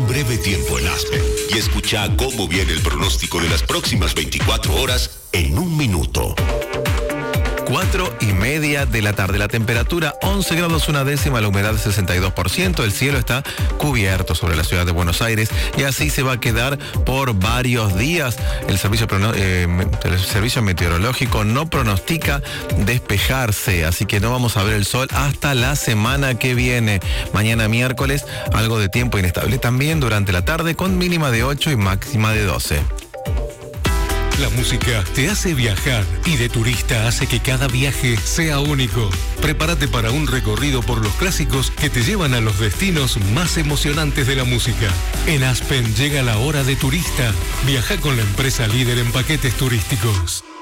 un breve tiempo en Aspen y escucha cómo viene el pronóstico de las próximas 24 horas en un minuto. 4:30 de la tarde. La temperatura 11 grados 1/10, la humedad 62%. El cielo está cubierto sobre la ciudad de Buenos Aires y así se va a quedar por varios días. El servicio meteorológico no pronostica despejarse, así que no vamos a ver el sol hasta la semana que viene. Mañana miércoles, algo de tiempo inestable también durante la tarde, con mínima de 8 y máxima de 12. La música te hace viajar y de turista hace que cada viaje sea único. Prepárate para un recorrido por los clásicos que te llevan a los destinos más emocionantes de la música. En Aspen llega la hora de turista. Viaja con la empresa líder en paquetes turísticos.